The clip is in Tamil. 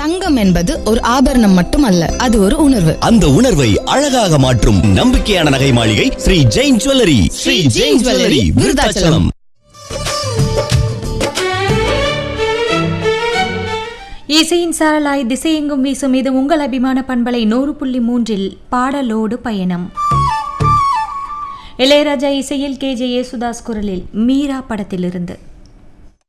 தங்கம் என்பது ஒரு ஆபரணம் மட்டுமல்ல, அது ஒரு உணர்வு. அந்த உணர்வை அழகாக மாற்றும் நம்பிக்கையான நகை மாளிகை ஸ்ரீ ஜெயின் ஜுவல்லரி. ஸ்ரீ ஜெயின் ஜுவல்லரி, விருதாச்சலம். இசையின் சாரலாய் திசையெங்கும் வீசும் இது உங்கள் அபிமான பண்பலை 100.3 பாடலோடு பயணம். இளையராஜா இசையில் KJ யேசுதாஸ் குரலில் மீரா படத்திலிருந்து.